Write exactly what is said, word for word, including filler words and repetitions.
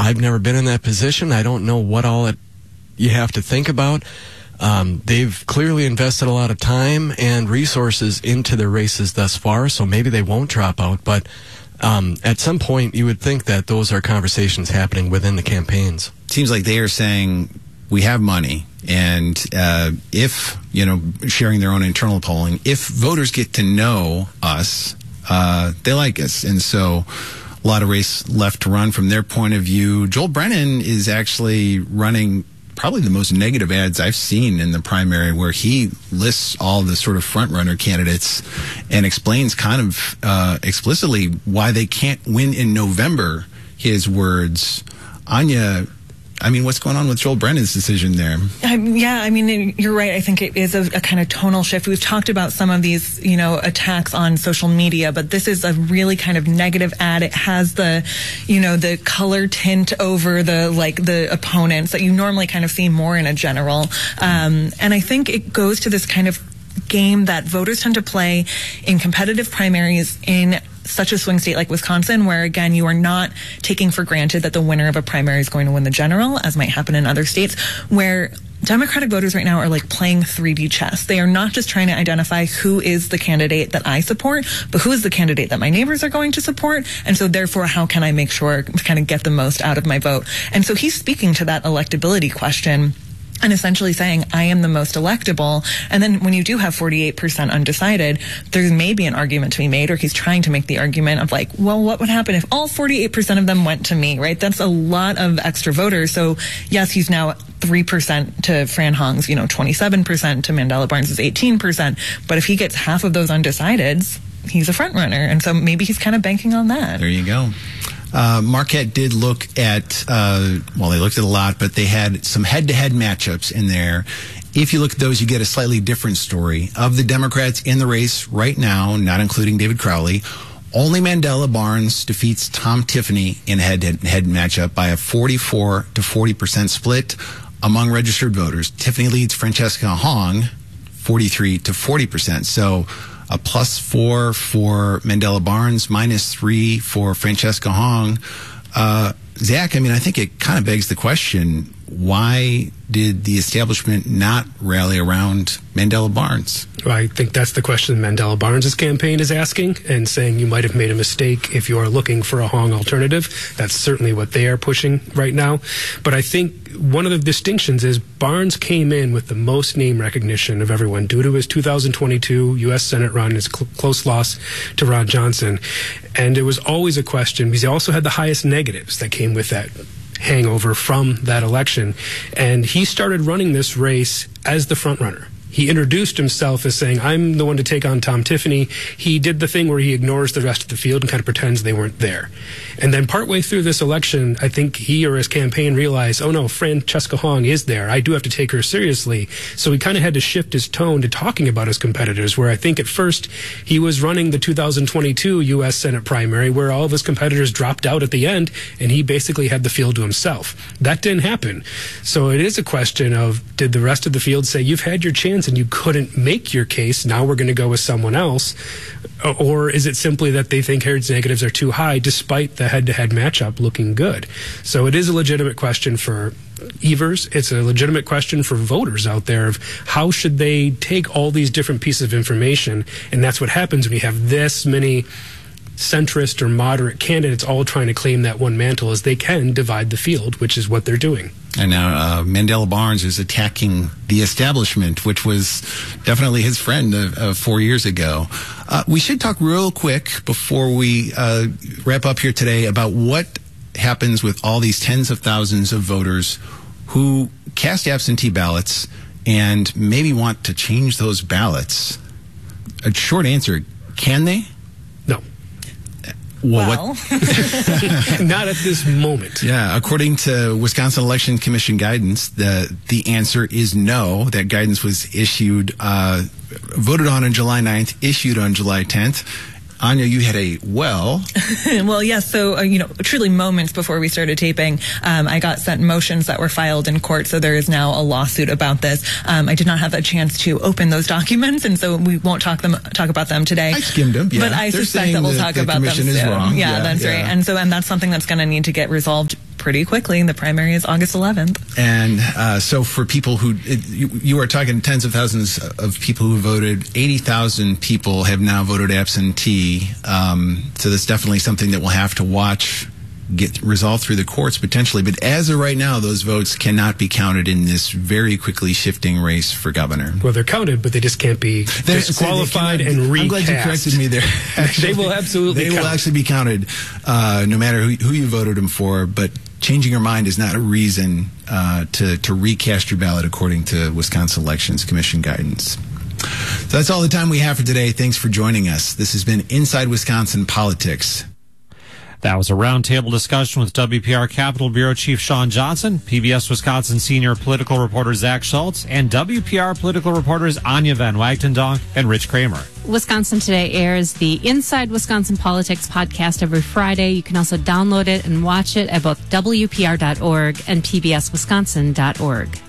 I've never been in that position. I don't know what all it you have to think about. Um, they've clearly invested a lot of time and resources into their races thus far, so maybe they won't drop out. But um, at some point, you would think that those are conversations happening within the campaigns. Seems like they are saying, we have money, and uh, if, you know, sharing their own internal polling, if voters get to know us, uh, they like us. And so a lot of race left to run from their point of view. Joel Brennan is actually running probably the most negative ads I've seen in the primary, where he lists all the sort of front-runner candidates and explains kind of uh, explicitly why they can't win in November, his words. Anya, I mean, what's going on with Joel Brennan's decision there? Um, yeah, I mean, you're right. I think it is a, a kind of tonal shift. We've talked about some of these, you know, attacks on social media, but this is a really kind of negative ad. It has the, you know, the color tint over the, like, the opponents that you normally kind of see more in a general. Um, and I think it goes to this kind of game that voters tend to play in competitive primaries in such a swing state like Wisconsin, where, again, you are not taking for granted that the winner of a primary is going to win the general, as might happen in other states, where Democratic voters right now are like playing three D chess. They are not just trying to identify who is the candidate that I support, but who is the candidate that my neighbors are going to support. And so therefore, how can I make sure to kind of get the most out of my vote? And so he's speaking to that electability question and essentially saying, I am the most electable. And then when you do have forty-eight percent undecided, there may be an argument to be made, or he's trying to make the argument of like, well, what would happen if all forty-eight percent of them went to me, right? That's a lot of extra voters. So yes, he's now three percent to Fran Hong's, you know, twenty-seven percent to Mandela Barnes' eighteen percent. But if he gets half of those undecideds, he's a front runner. And so maybe he's kind of banking on that. There you go. Uh, Marquette did look at, uh, well, they looked at a lot, but they had some head-to-head matchups in there. If you look at those, you get a slightly different story. Of the Democrats in the race right now, not including David Crowley, only Mandela Barnes defeats Tom Tiffany in a head-to-head matchup by a forty-four to forty percent split among registered voters. Tiffany leads Francesca Hong forty-three to forty percent. So a plus four for Mandela Barnes, minus three for Francesca Hong. Uh, Zach, I mean, I think it kind of begs the question, why did the establishment not rally around Mandela Barnes? Well, I think that's the question Mandela Barnes' campaign is asking, and saying you might have made a mistake if you are looking for a Hong alternative. That's certainly what they are pushing right now. But I think one of the distinctions is Barnes came in with the most name recognition of everyone due to his two thousand twenty-two U S Senate run, his cl- close loss to Ron Johnson. And it was always a question, because he also had the highest negatives that came with that hangover from that election. And he started running this race as the front runner. He introduced himself as saying, I'm the one to take on Tom Tiffany. He did the thing where he ignores the rest of the field and kind of pretends they weren't there. And then partway through this election, I think he or his campaign realized, oh no, Francesca Hong is there. I do have to take her seriously. So he kind of had to shift his tone to talking about his competitors, where I think at first he was running the two thousand twenty-two U S Senate primary, where all of his competitors dropped out at the end, and he basically had the field to himself. That didn't happen. So it is a question of, did the rest of the field say, you've had your chance and you couldn't make your case, now we're going to go with someone else? Or is it simply that they think Harrod's negatives are too high despite the head-to-head matchup looking good? So it is a legitimate question for Evers. It's a legitimate question for voters out there of how should they take all these different pieces of information. And that's what happens when you have this many centrist or moderate candidates all trying to claim that one mantle, is they can divide the field, which is what they're doing. And now uh, Mandela Barnes is attacking the establishment, which was definitely his friend uh, uh, four years ago. Uh, we should talk real quick before we uh, wrap up here today about what happens with all these tens of thousands of voters who cast absentee ballots and maybe want to change those ballots. A short answer, can they? No. Well, well. what? Not at this moment. Yeah, according to Wisconsin Election Commission guidance, the the answer is no. That guidance was issued, uh, voted on on July ninth, issued on July tenth. Anya, you had a well. Well, yes. So, uh, you know, truly moments before we started taping, um, I got sent motions that were filed in court. So there is now a lawsuit about this. Um, I did not have a chance to open those documents, and so we won't talk them talk about them today. I skimmed them, yeah. But I They're suspect that we'll that talk the about them commission soon. Is wrong. Yeah, yeah that's yeah. right. And so, and that's something that's going to need to get resolved pretty quickly. The primary is August eleventh. And uh, so for people who, it, you, you are talking tens of thousands of people who voted. eighty thousand people have now voted absentee. Um, so that's definitely something that we'll have to watch get resolved through the courts potentially. But as of right now, those votes cannot be counted in this very quickly shifting race for governor. Well, they're counted, but they just can't be They're, disqualified so they and recast. I'm glad you corrected me there. They will absolutely They count. will actually be counted uh, no matter who, who you voted them for. But changing your mind is not a reason uh, to, to recast your ballot according to Wisconsin Elections Commission guidance. So that's all the time we have for today. Thanks for joining us. This has been Inside Wisconsin Politics. That was a roundtable discussion with W P R Capitol Bureau Chief Sean Johnson, P B S Wisconsin senior political reporter Zach Schultz, and W P R political reporters Anya Van Wagtendonk and Rich Kramer. Wisconsin Today airs the Inside Wisconsin Politics podcast every Friday. You can also download it and watch it at both W P R dot org and P B S Wisconsin dot org.